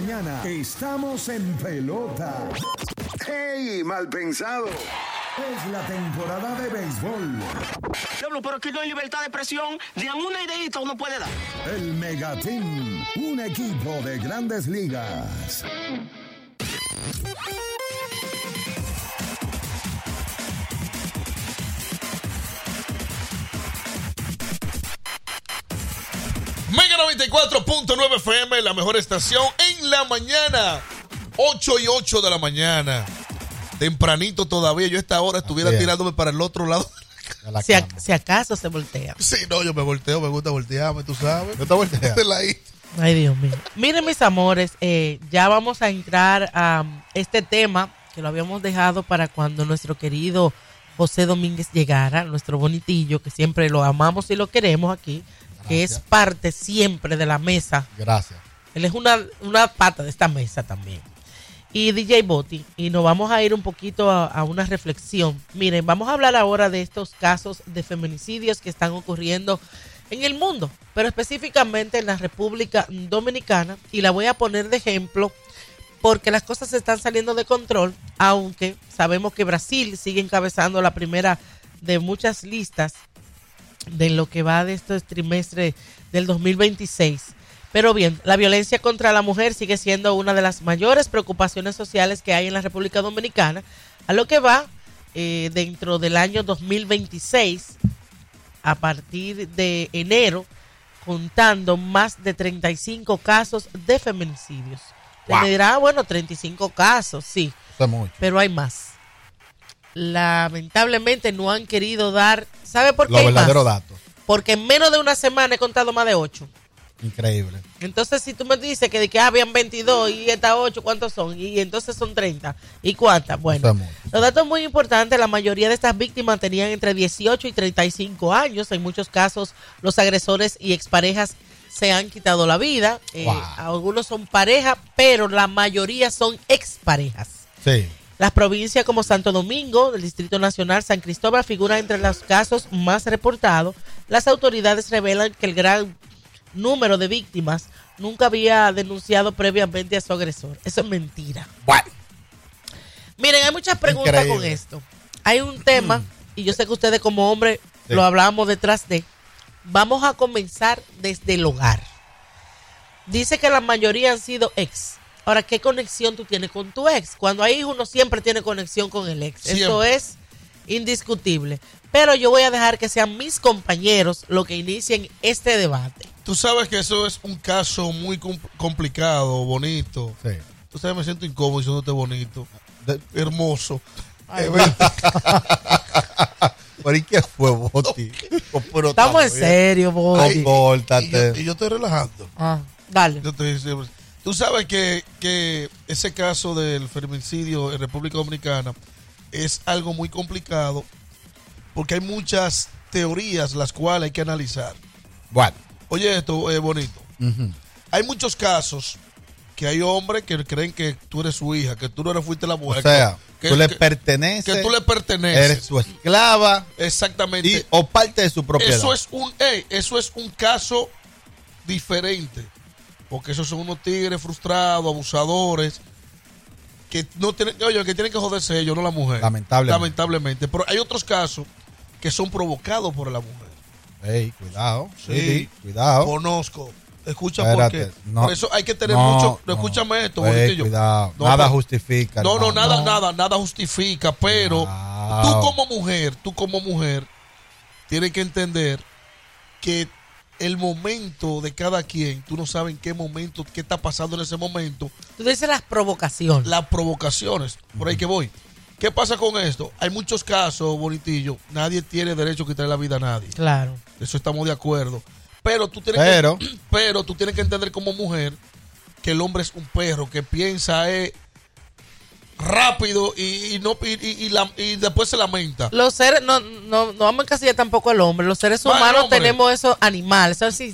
mañana estamos en pelota. ¡Hey, mal pensado! Es la temporada de béisbol. Diablo, pero aquí no hay libertad de expresión. Ni a una ideita uno puede dar. El Megateam, un equipo de grandes ligas. Mega 94.9 FM, la mejor estación en la mañana. 8:08 de la mañana. Tempranito todavía. Yo a esta hora estuviera tirándome para el otro lado. Si acaso se voltea. Sí, no, yo me volteo, me gusta voltearme, tú sabes. ¿No te volteas? Ay, Dios mío. Miren, mis amores, ya vamos a entrar a este tema que lo habíamos dejado para cuando nuestro querido José Domínguez llegara, nuestro bonitillo, que siempre lo amamos y lo queremos aquí. Que es parte siempre de la mesa. Gracias. Él es una pata de esta mesa también. Y DJ Boti, y nos vamos a ir un poquito a una reflexión. Miren, vamos a hablar ahora de estos casos de feminicidios que están ocurriendo en el mundo, pero específicamente en la República Dominicana. Y la voy a poner de ejemplo porque las cosas se están saliendo de control, aunque sabemos que Brasil sigue encabezando la primera de muchas listas de lo que va de este trimestre del 2026. Pero bien, la violencia contra la mujer sigue siendo una de las mayores preocupaciones sociales que hay en la República Dominicana, a lo que va dentro del año 2026, a partir de enero, contando más de 35 casos de feminicidios. Wow. Te dirá, bueno, 35 casos, sí, eso es mucho. Pero hay más. Lamentablemente no han querido dar, ¿sabe por qué? Los verdaderos datos. Porque en menos de una semana he contado más de 8. Increíble. Entonces, si tú me dices que habían 22 y estas 8, ¿cuántos son? Y entonces son 30. ¿Y cuántas? Bueno, los datos muy importantes, la mayoría de estas víctimas tenían entre 18 y 35 años. En muchos casos, los agresores y exparejas se han quitado la vida. Wow. Algunos son pareja, pero la mayoría son exparejas. Sí. Las provincias como Santo Domingo, el Distrito Nacional, San Cristóbal figuran entre los casos más reportados. Las autoridades revelan que el gran número de víctimas nunca había denunciado previamente a su agresor. Eso es mentira. Bueno. Miren, hay muchas preguntas con esto. Hay un tema, y yo sé que ustedes como hombres lo hablamos detrás de. Vamos a comenzar desde el hogar. Dice que la mayoría han sido ex. Ahora, ¿qué conexión tú tienes con tu ex? Cuando hay hijos, uno siempre tiene conexión con el ex. Siempre. Eso es indiscutible. Pero yo voy a dejar que sean mis compañeros los que inicien este debate. Tú sabes que eso es un caso muy complicado, bonito. Sí. Tú sabes, me siento incómodo diciéndote bonito. Hermoso. ¿Pero y qué fue, Boti? Estamos en serio, Boti. Compórtate. Y yo estoy relajando. Dale. Yo estoy diciendo... Tú sabes que ese caso del feminicidio en República Dominicana es algo muy complicado porque hay muchas teorías las cuales hay que analizar. Bueno. Oye, esto bonito. Uh-huh. Hay muchos casos que hay hombres que creen que tú eres su hija, que tú no fuiste la mujer. O sea, tú le perteneces. Que tú le perteneces. Eres su esclava. Exactamente. O parte de su propiedad. Eso es un caso diferente. Porque esos son unos tigres frustrados, abusadores, que no tienen, que tienen que joderse ellos, no la mujer. Lamentablemente. Pero hay otros casos que son provocados por la mujer. Ey, cuidado. Sí, cuidado. Conozco. Escucha. Espérate, porque por eso hay que tener mucho. Escúchame esto, bonitillo. Cuidado. Nada justifica. Nada justifica. Pero tú como mujer, tienes que entender que el momento de cada quien, tú no sabes en qué momento, qué está pasando en ese momento. Tú dices las provocaciones. Las provocaciones, por ahí que voy. ¿Qué pasa con esto? Hay muchos casos, bonitillo, nadie tiene derecho a quitarle la vida a nadie. Claro. Eso estamos de acuerdo. Pero tú tienes que entender como mujer que el hombre es un perro que piensa rápido y después se lamenta. Los seres, no vamos a encasillar tampoco al hombre. Los seres humanos tenemos esos animales, esos